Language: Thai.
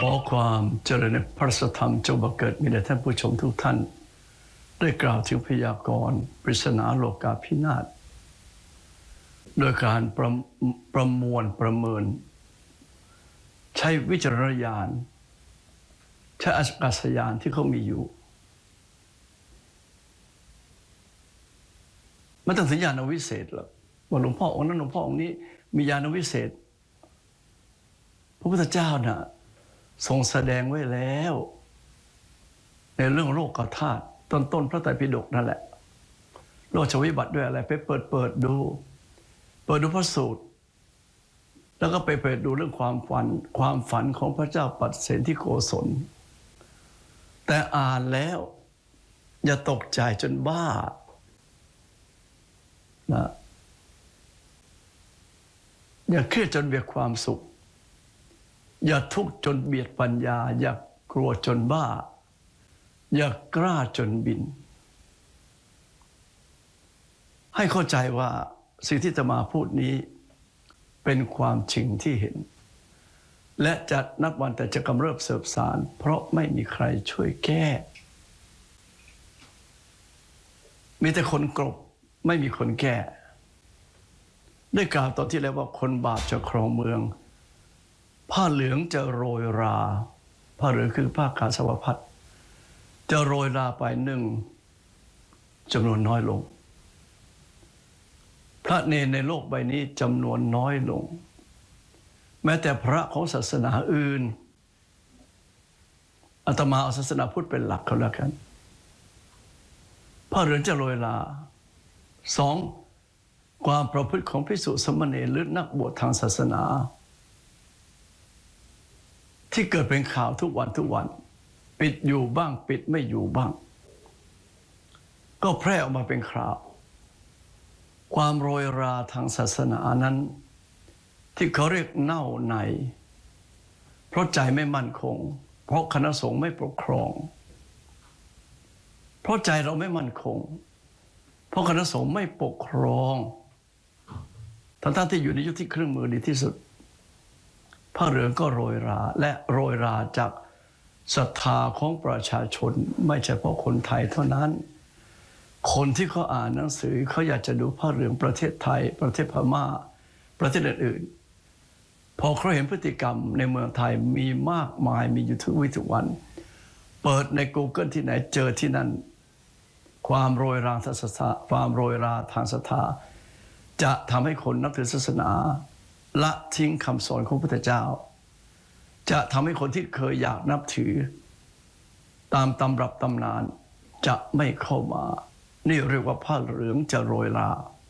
ขอความเจริญในพระสัทธรรมจงบังเกิดมีแด่ท่านผู้ชมทุกท่านได้กล่าวถึงพยากรณ์ปริศนาโลกาภินาศโดยการประมวลประเมินใช้วิจารณญาณใช้อากาศยานที่เขามีอยู่ไม่ต้องถึงญาณวิเศษหรอกว่าหลวงพ่อองค์นั้นหลวงพ่อองค์นี้มีญาณวิเศษพระพุทธเจ้าน่ะทรงแสดงไว้แล้วในเรื่องโลกธาตุต้นพระไตรปิฎกนั่นแหละโลกชวิบัติด้วยอะไรไปเปิดดูพระสูตรแล้วก็ไปเปิดดูเรื่องความฝันของพระเจ้าปัสเสนที่โกศลแต่อ่านแล้วอย่าตกใจจนบ้านะอย่าเครียดจนเบียดความสุขอย่าทุกข์จนเบียดปัญญาอย่ากลัวจนบ้าอย่ากล้าจนบินให้เข้าใจว่าสิ่งที่จะมาพูดนี้เป็นความจริงที่เห็นและจะนับวันแต่จะกำเริบเสบสารเพราะไม่มีใครช่วยแก้มีแต่คนกลบไม่มีคนแก้ได้กล่าวตอนที่แล้วว่าคนบาปจะครองเมืองผ้าเหลืองจะโรยราผ้าเหลืองคือผ้ากาสาวพัสจะโรยราไปหนึ่งจำนวนน้อยลงพระเนรในโลกใบนี้จำนวนน้อยลงแม้แต่พระของศาสนาอื่นอาตมาเอาศาสนาพุทธเป็นหลักเขาแล้วกันผ้าเหลืองจะโรยราสองความประพฤติของภิกษุสมณเณรหรือนักบวชทางศาสนาที่เกิดเป็นข่าวทุกวันปิดอยู่บ้างปิดไม่อยู่บ้างก็แพร่ออกมาเป็นข่าวความโรยราทางศาสนานั้นที่เขาเรียกเน่าในเพราะใจไม่มั่นคงเพราะคณะสงฆ์ไม่ปกครองเพราะใจเราไม่มั่นคงเพราะคณะสงฆ์ไม่ปกครองทั้งที่อยู่ในยุคที่เครื่องมือดีที่สุดผ้าเหลืองก็โรยราและโรยราจากศรัทธาของประชาชนไม่ใช่เพราะคนไทยเท่านั้นคนที่เขาอ่านหนังสือเขาอยากจะดูผ้าเหลืองประเทศไทยประเทศพม่าประเทศอื่นๆพอเขาเห็นพฤติกรรมในเมืองไทยมีมากมายมีอยู่ทุกวี่ทุกวันเปิดใน Google ที่ไหนเจอที่นั่นความโรยราทางศรัทธาความโรยราทางศรัทธาจะทำให้คนนับถือศาสนาละทิ้งคำสอนของพระพุทธเจ้าจะทำให้คนที่เคยอยากนับถือตามตำรับตำนานจะไม่เข้ามานี่เรียกว่าผ้าเหลืองจะโรยรา